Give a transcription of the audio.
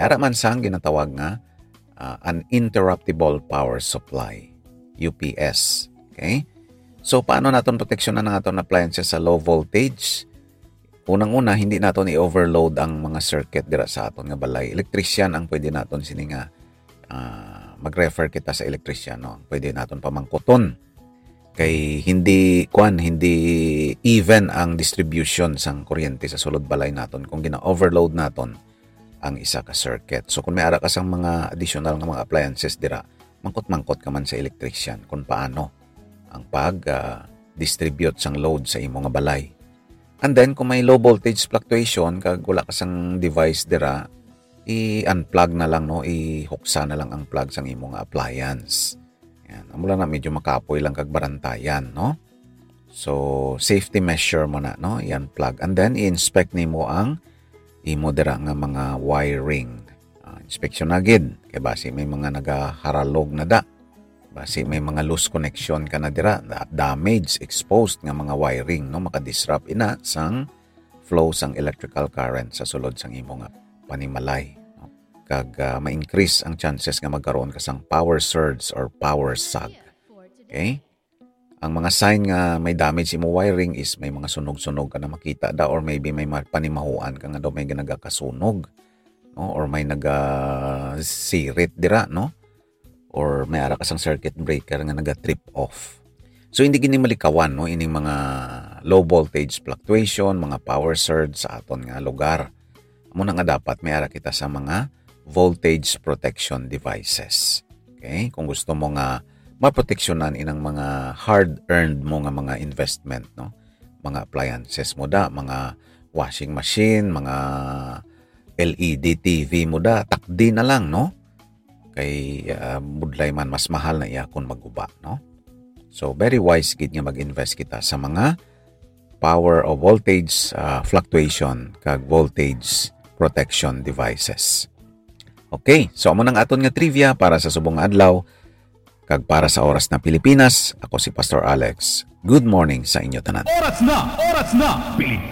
ara man sang ginatawag nga uninterruptible power supply, UPS. Okay? So paano naton proteksyonan ang aton appliances sa low voltage? Unang-una, hindi naton i-overload ang mga circuit dira sa aton nga balay. Electrician ang pwede naton sini nga mag-refer kita sa electrician, no? Pwede naton pamangkuton kay hindi even ang distribution sang kuryente sa sulod balay naton kung gina-overload naton ang isa ka circuit. So kung may ara ka sang mga additional nga mga appliances dira, mangkot-mangkot ka man sa electrician kung paano ang pag-distribute sang load sa imo nga balay. And then kung may low voltage fluctuation kag wala ka sang device dira, i-unplug na lang, no, ihuksa na lang ang plug sang imo nga appliance. Yan, amo lang na medyo makapoy lang kag barantayan, no. So safety measure mo na, no, i-unplug and then i-inspect nimo ang imo dira nga mga wiring. Inspection na gid kay basi may mga nagaharalog na da. Basi may mga loose connection ka na dira, damage, exposed nga mga wiring, no, makadisrupt ina sang flow sang electrical current sa sulod sang imo nga panimalay, no? Kag ma-increase ang chances nga magkaroon ka sang power surge or power sag. Okay? Ang mga sign nga may damage imo wiring is may mga sunog-sunog ka na makita da, or maybe may panimahuan ka nga daw may nagakasunog, no, or may nagasirit dira, no, or may ara ka sang circuit breaker nga naga-trip off. So hindi gini malikawan, no, ining mga low voltage fluctuation, mga power surge sa aton nga lugar. Amo na nga dapat may ara kita sa mga voltage protection devices. Okay? Kung gusto mo nga maproteksyonan inang mga hard-earned mo nga mga investment, no, mga appliances mo da, mga washing machine, mga LED TV mo da, takdi na lang, no? Kay budlay man mas mahal na iya kung maguba, no? So very wise gid nga mag-invest kita sa mga power o voltage fluctuation kag voltage protection devices. Okay, so amo nang aton nga trivia para sa subong adlaw kag para sa oras na Pilipinas. Ako si Pastor Alex. Good morning sa inyo tanan. Oras na Pilipinas.